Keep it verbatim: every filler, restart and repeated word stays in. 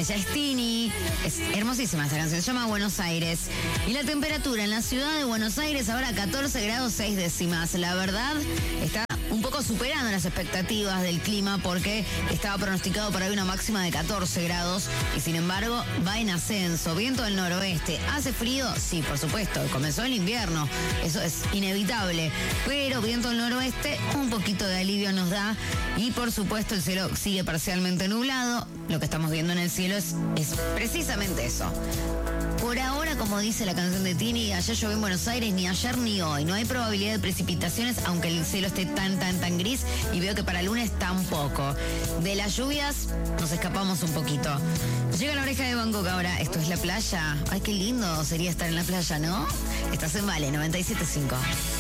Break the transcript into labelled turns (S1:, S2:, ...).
S1: Ella es Tini, es hermosísima esta canción, se llama Buenos Aires. Y la temperatura en la ciudad de Buenos Aires ahora catorce grados seis décimas. La verdad, está un poco superando las expectativas del clima porque estaba pronosticado para hoy una máxima de catorce grados y sin embargo va en ascenso. Viento del noroeste. ¿Hace frío? Sí, por supuesto. Comenzó el invierno. Eso es inevitable. Pero viento del noroeste, un poquito de alivio nos da y por supuesto el cielo sigue parcialmente nublado. Lo que estamos viendo en el cielo es, es precisamente eso. Por ahora, como dice la canción de Tini, ayer llovió en Buenos Aires, ni ayer ni hoy. No hay probabilidad de precipitaciones, aunque el cielo esté tan, tan, tan gris. Y veo que para el lunes tampoco. De las lluvias nos escapamos un poquito. Llega la oreja de Bangkok ahora. Esto es la playa. Ay, qué lindo sería estar en la playa, ¿no? Estás en Vale, noventa y siete punto cinco.